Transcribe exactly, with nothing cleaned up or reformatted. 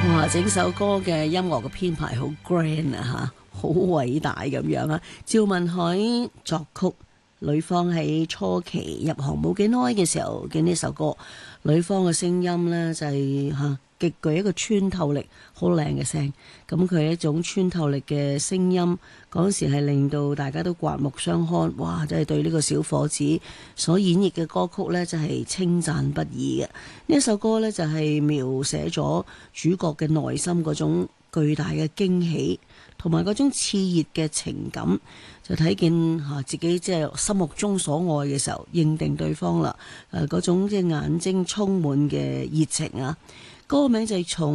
哇！整首歌嘅音樂嘅編排好 grand 啊吓，好偉大咁樣啊！趙文海作曲，呂方喺初期入行冇幾耐嘅時候嘅呢首歌，呂方嘅聲音呢就係吓極具一個穿透力，好靚嘅聲。咁佢一種穿透力嘅聲音，嗰時係令到大家都刮目相看。哇！真係對呢個小伙子所演繹嘅歌曲呢，就係稱讚不已嘅。呢一首歌呢，就係描寫咗主角嘅內心嗰種巨大嘅驚喜，同埋嗰種熾熱嘅情感，就睇見嚇自己即係心目中所愛嘅時候，認定對方啦。誒嗰種即係眼睛充滿嘅熱情啊！歌名就係從